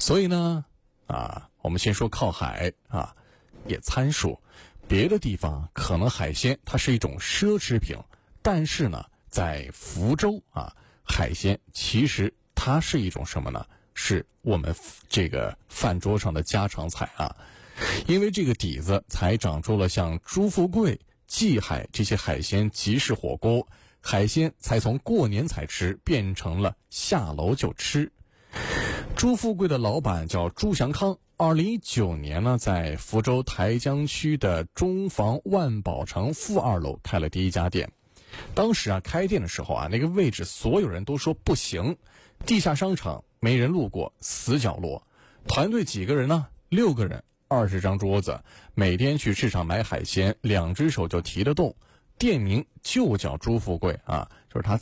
所以呢，我们先说靠海也参数，别的地方可能海鲜它是一种奢侈品，但是呢，在福州海鲜其实它是一种什么呢？是我们这个饭桌上的家常菜因为这个底子才长出了像朱富贵、季海这些海鲜集市火锅，海鲜才从过年才吃变成了下楼就吃。朱富贵的老板叫朱祥康，2019年呢，在福州台江区的中房万宝城负2楼开了第一家店。当时开店的时候那个位置所有人都说不行，地下商场没人路过，死角落。团队几个人呢？6个人，20张桌子，每天去市场买海鲜，2只手就提得动。店名就叫朱富贵就是他